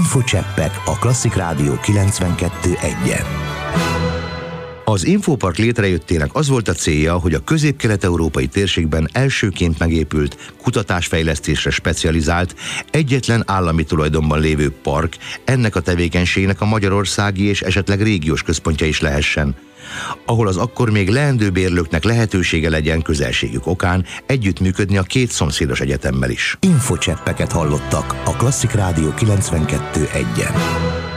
Infocseppek a Klasszik Rádió 92.1-en. Az Infopark létrejöttének az volt a célja, hogy a közép-kelet-európai térségben elsőként megépült, kutatásfejlesztésre specializált, egyetlen állami tulajdonban lévő park ennek a tevékenységnek a magyarországi és esetleg régiós központja is lehessen, ahol az akkor még leendő bérlőknek lehetősége legyen közelségük okán együttműködni a két szomszédos egyetemmel is. Infocseppeket hallottak a Klasszik Rádió 92.1-en.